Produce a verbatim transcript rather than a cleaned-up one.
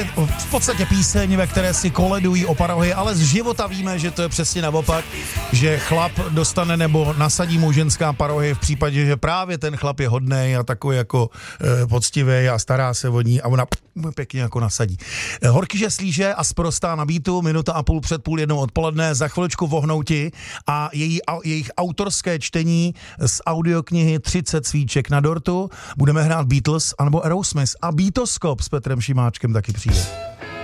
je v podstatě píseň, ve které si koledují o parohy, ale z života víme, že to je přesně naopak, že chlap dostane nebo nasadí mu ženská parohy v případě, že právě ten chlap je hodnej a takový jako e, poctivý a stará se o ní a ona pěkně jako nasadí. E, Horkyže slíže a sprostá na beatu, minuta a půl před půl jednou odpoledne, za chviličku vohnouti a její, a, jejich autorské čtení z audioknihy třicet svíček na dortu. Budeme hrát Beatles anebo Aerosmith a Beatoskop s Petrem Šimáčkem taky přijde.